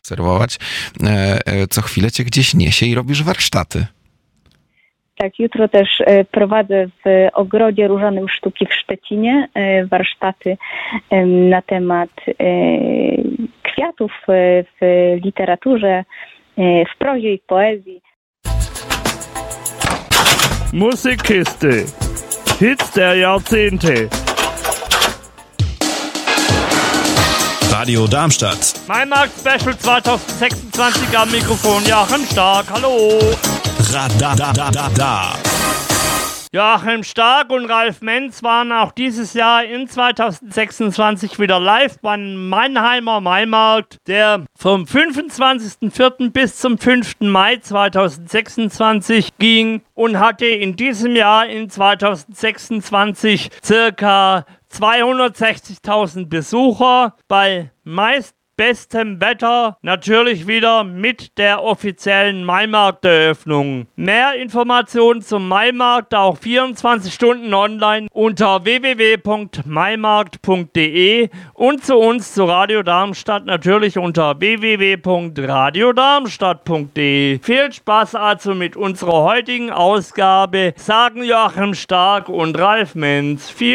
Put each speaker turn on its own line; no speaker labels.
obserwować. Co chwilę cię gdzieś niesie i robisz warsztaty.
Tak, jutro też prowadzę w Ogrodzie Różanym Sztuki w Szczecinie warsztaty na temat kwiatów w literaturze, w prozie i poezji.
Musikkiste. Hits der Jahrzehnte.
Radio Darmstadt.
Maimarkt Special 2026 am Mikrofon. Joachim Stark, hallo.
Radadadada.
Joachim Stark und Ralf Menz waren auch dieses Jahr in 2026 wieder live beim Mannheimer Maimarkt, der vom 25.04. bis zum 5. Mai 2026 ging und hatte in diesem Jahr in 2026 circa 260.000 Besucher bei meist bestem Wetter, natürlich wieder mit der offiziellen Maimarkteröffnung. Mehr Informationen zum Maimarkt auch 24 Stunden online unter www.maimarkt.de und zu uns, zu Radio Darmstadt, natürlich unter www.radiodarmstadt.de. Viel Spaß also mit unserer heutigen Ausgabe, sagen Joachim Stark und Ralf Menz. Viel